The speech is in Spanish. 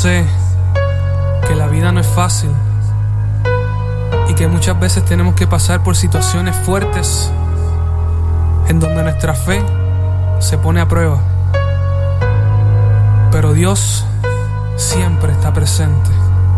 sé que la vida no es fácil y que muchas veces tenemos que pasar por situaciones fuertes en donde nuestra fe se pone a prueba. Pero Dios siempre está presente.